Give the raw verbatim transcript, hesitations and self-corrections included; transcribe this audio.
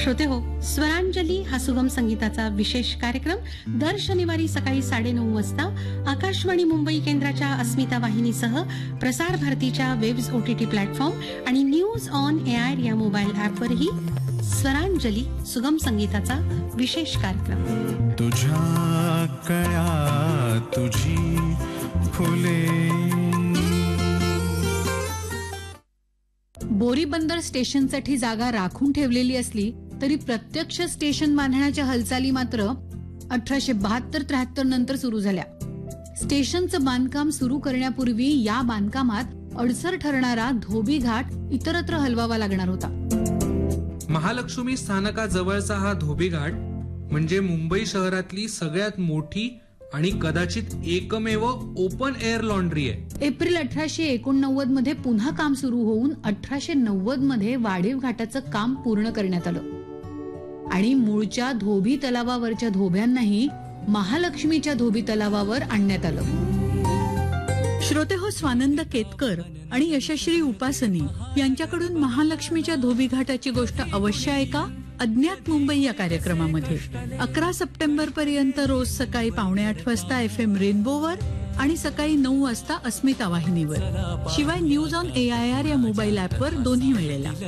श्रोते हो, स्वरांजली हा सुगम संगीताचा विशेष कार्यक्रम दर शनिवारी सकाळी साडेनऊ वाजता आकाशवाणी मुंबई केंद्राच्या अस्मिता वाहिनीसह प्रसार भारतीच्या वेब्स ओटीटी प्लॅटफॉर्म आणि न्यूज ऑन एआर या मोबाईल ऍपवरही स्वरांजली सुगम संगीताचा विशेष कार्यक्रम. तुझ्या कळ्या तुझी फुले. बोरीबंदर स्टेशनसाठी जागा राखून ठेवलेली असली तरी प्रत्यक्ष स्टेशन बांधण्याच्या हालचाली मात्र अठराशे बहात्तर त्र्याहत्तर नंतर सुरू झाल्या. स्टेशनचं बांधकाम सुरू करण्यापूर्वी या बांधकामात अडसर ठरणारा धोबी घाट इतरत्र हलवावा लागणार होता. महालक्ष्मी स्थानकाजवळचा हा धोबी घाट म्हणजे मुंबई शहरातली सगळ्यात मोठी आणि कदाचित एकमेव ओपन एअर लॉन्ड्री आहे. एप्रिल अठराशे एकोणनव्वद मध्ये पुन्हा काम सुरू होऊन अठराशे नव्वद मध्ये वाढीव घाटाचं काम पूर्ण करण्यात आलं आणि मूळच्या धोबी तलावावरच्या धोब्यांनाही महालक्ष्मीच्या धोबी तलावावर आणण्यात आलं. श्रोते हो, स्वानंद केतकर आणि यशश्री उपासनी यांच्याकडून महालक्ष्मीच्या धोबी घाटाची गोष्ट अवश्य ऐका अज्ञात मुंबई या कार्यक्रमामध्ये. अकरा सप्टेंबर पर्यंत रोज सकाळी पावणे आठ वाजता एफ एम रेनबोवर आणि सकाळी नऊ वाजता अस्मिता वाहिनीवर, शिवाय news on A I R या मोबाईल ऍपवर दोन्ही वेळेला.